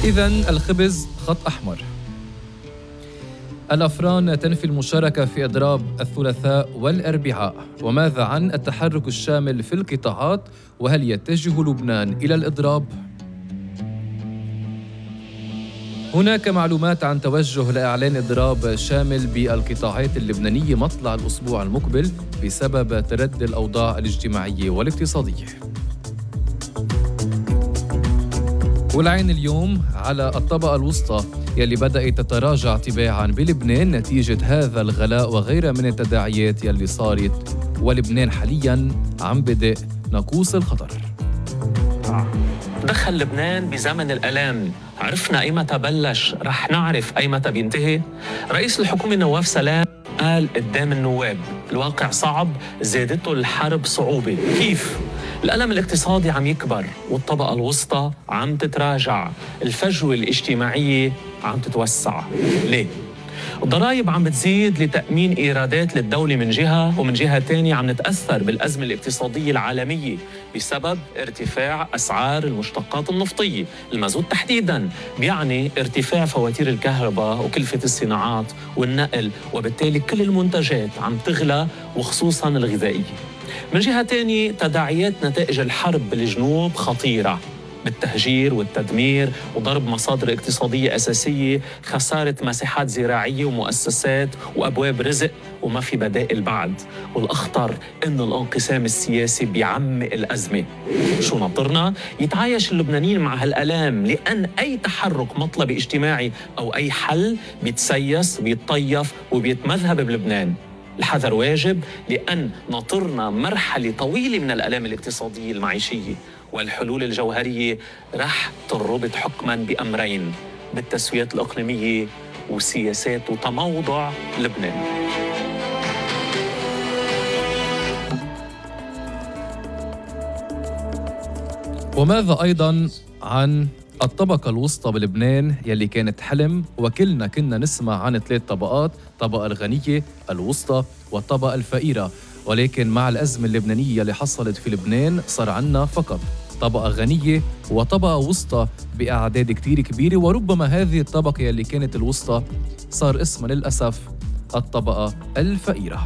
إذن الخبز خط أحمر. الأفران تنفي المشاركة في إضراب الثلاثاء والأربعاء. وماذا عن التحرك الشامل في القطاعات؟ وهل يتجه لبنان إلى الإضراب؟ هناك معلومات عن توجه لإعلان إضراب شامل بالقطاعات اللبنانية مطلع الأسبوع المقبل بسبب تردي الأوضاع الاجتماعية والاقتصادية. والعين اليوم على الطبقة الوسطى يلي بدأت تتراجع تباعاً بلبنان نتيجة هذا الغلاء وغيرها من التداعيات يلي صارت، ولبنان حالياً عم بدأ ناقوس الخطر. دخل لبنان بزمن الألام، عرفنا أيمتى بلش، رح نعرف أيمتى بينتهي. رئيس الحكومة نواف سلام قال قدام النواب الواقع صعب، زادته الحرب صعوبة. كيف؟ الألم الاقتصادي عم يكبر والطبقة الوسطى عم تتراجع، الفجوة الاجتماعية عم تتوسع. ليه؟ الضرائب عم بتزيد لتأمين إيرادات للدولة من جهة، ومن جهة تانية عم نتأثر بالأزمة الاقتصادية العالمية بسبب ارتفاع أسعار المشتقات النفطية. المازوت تحديداً بيعني ارتفاع فواتير الكهرباء وكلفة الصناعات والنقل، وبالتالي كل المنتجات عم تغلى وخصوصاً الغذائية. من جهة تانية تداعيات نتائج الحرب بالجنوب خطيرة، بالتهجير والتدمير وضرب مصادر اقتصادية أساسية، خسارة مساحات زراعية ومؤسسات وأبواب رزق، وما في بدائل بعد. والأخطر إنه الانقسام السياسي بيعمق الأزمة. شو ناطرنا؟ يتعايش اللبنانيين مع هالألام، لأن أي تحرك مطلبي اجتماعي أو أي حل بيتسيس بيتطيف وبيتمذهب بلبنان. الحذر واجب، لأن ناطرنا مرحلة طويلة من الآلام الاقتصادية المعيشية، والحلول الجوهرية رح تربط حكماً بأمرين: بالتسويات الإقليمية وسياسات وتموضع لبنان. وماذا أيضاً عن الطبقة الوسطى بلبنان يلي كانت حلم، وكلنا كنا نسمع عن 3 طبقات: الطبقة الغنية، الوسطى، والطبقة الفقيرة. ولكن مع الأزمة اللبنانية اللي حصلت في لبنان صار عنا فقط طبقة غنية وطبقة وسطى بأعداد كتير كبيرة، وربما هذه الطبقة يلي كانت الوسطى صار اسمها للأسف الطبقة الفقيرة.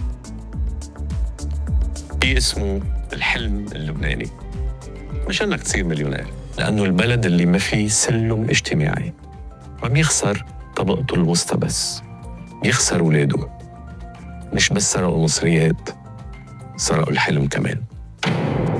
في اسمه الحلم اللبناني، مش انك تصير مليونير، لأنه البلد اللي ما فيه سلم اجتماعي عم يخسر طبقته الوسطى، بس يخسر ولاده. مش بس سرقوا المصريات، سرقوا الحلم كمان.